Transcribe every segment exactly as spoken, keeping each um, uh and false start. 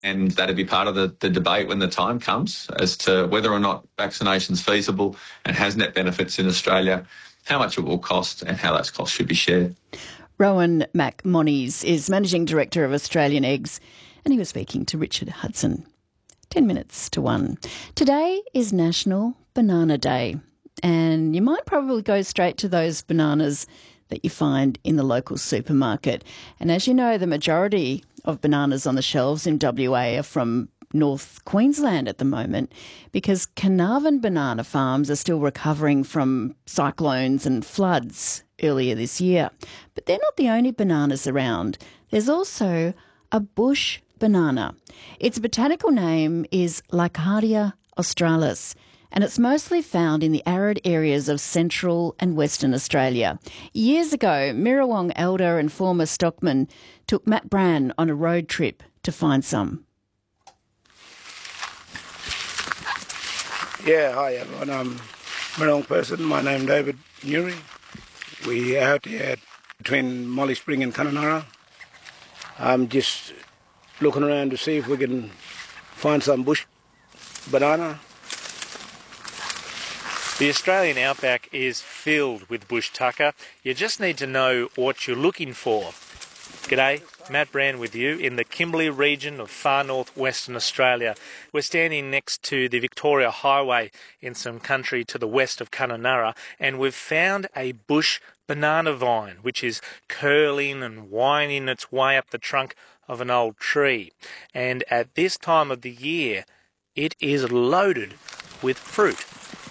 And that'd be part of the, the debate when the time comes as to whether or not vaccination's feasible and has net benefits in Australia, how much it will cost and how that cost should be shared. Rowan McMonnies is Managing Director of Australian Eggs, and he was speaking to Richard Hudson. Ten minutes to one. Today is National Banana Day, and you might probably go straight to those bananas that you find in the local supermarket. And as you know, the majority of bananas on the shelves in W A are from North Queensland at the moment, because Carnarvon banana farms are still recovering from cyclones and floods earlier this year. But they're not the only bananas around. There's also a bush banana. Its botanical name is Lycadia australis, and it's mostly found in the arid areas of central and western Australia. Years ago, Mirrawong elder and former stockman took Matt Brann on a road trip to find some. Yeah, hi everyone. I'm a Mirrawong person. My name's David Newry. We're out here between Molly Spring and Kununurra. I'm just looking around to see if we can find some bush banana. The Australian outback is filled with bush tucker. You just need to know what you're looking for. G'day, Matt Brann with you in the Kimberley region of far north Western Australia. We're standing next to the Victoria Highway in some country to the west of Kununurra, and we've found a bush banana vine which is curling and winding its way up the trunk of an old tree. And at this time of the year, it is loaded with fruit.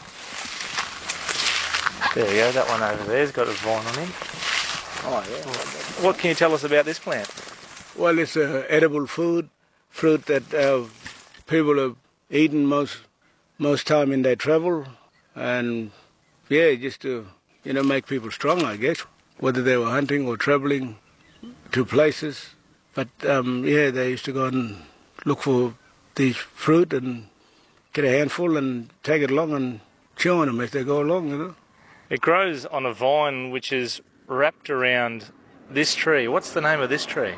There we go, that one over there's got a vine on him. Oh, yeah. What can you tell us about this plant? Well, it's an edible food, fruit that uh, people have eaten most most time in their travel, and yeah, just to you know make people strong, I guess, whether they were hunting or travelling to places. But um, yeah, they used to go and look for these fruit and get a handful and take it along and chew on them as they go along, you know. It grows on a vine which is wrapped around this tree. What's the name of this tree?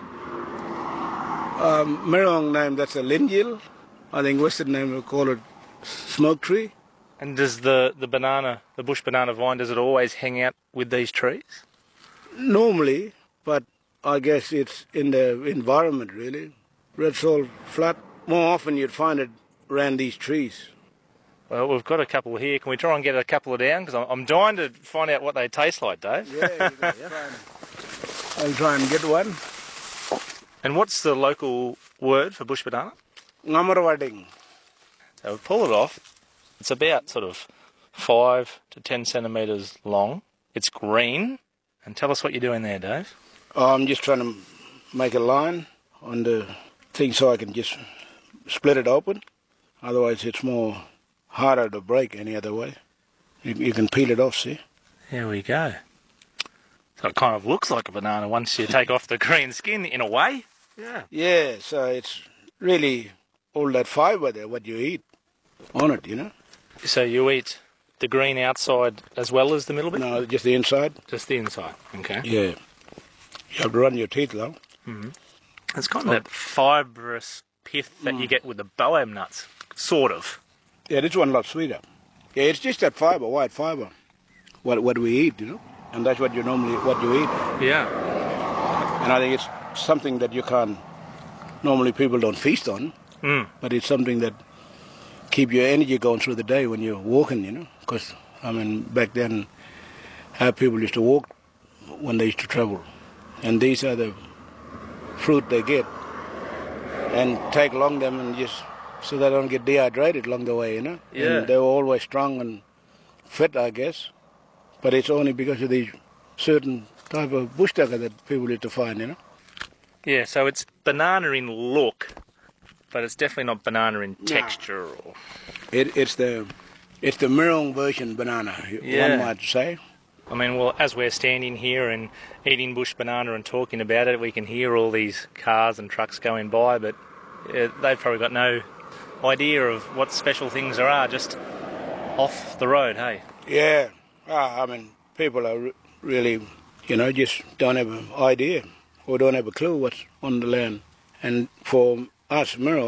Um, Mirrawong name, that's a lingill. I think Western name will call it smoke tree. And does the, the banana, the bush banana vine, does it always hang out with these trees? Normally, but I guess it's in the environment really. Red soil flat, more often you'd find it around these trees. Well, we've got a couple here. Can we try and get a couple of down? Because I'm, I'm dying to find out what they taste like, Dave. Yeah, you can try and, I'll try and get one. And what's the local word for bush banana? Ngamarawarding. So we pull it off. It's about sort of five to ten centimetres long. It's green. And tell us what you're doing there, Dave. Oh, I'm just trying to make a line on the thing so I can just split it open. Otherwise it's more harder to break any other way. You, you can peel it off, see? There we go. So it kind of looks like a banana once you take off the green skin, in a way. Yeah. Yeah, so it's really all that fibre there, what you eat on it, you know? So you eat the green outside as well as the middle bit? No, just the inside. Just the inside, okay. Yeah. You have to run your teeth long. Mm-hmm. It's got that fibrous pith that mm. you get with the boab nuts, sort of. Yeah, this one a lot sweeter. Yeah, it's just that fibre, white fibre, what what we eat, you know, and that's what you normally what you eat. Yeah. And I think it's something that you can't normally people don't feast on, mm. but it's something that keep your energy going through the day when you're walking, you know. Because I mean, back then, how people used to walk when they used to travel, and these are the fruit they get and take along them and just. So they don't get dehydrated along the way, you know? Yeah. And they were always strong and fit, I guess. But it's only because of these certain type of bush tucker that people need to find, you know? Yeah, so it's banana in look, but it's definitely not banana in texture. No. Or... It, it's the it's the Mirrawong version banana, yeah. one might say. I mean, well, as we're standing here and eating bush banana and talking about it, we can hear all these cars and trucks going by, but uh, they've probably got no idea of what special things there are just off the road, hey? Yeah. Ah, I mean, people are re- really, you know, just don't have an idea or don't have a clue what's on the land. And for us, Mirrawong,